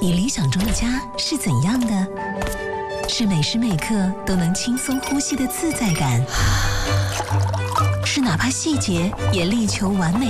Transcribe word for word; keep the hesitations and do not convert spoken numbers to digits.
你理想中的家是怎样的？是每时每刻都能轻松呼吸的自在感，是哪怕细节也力求完美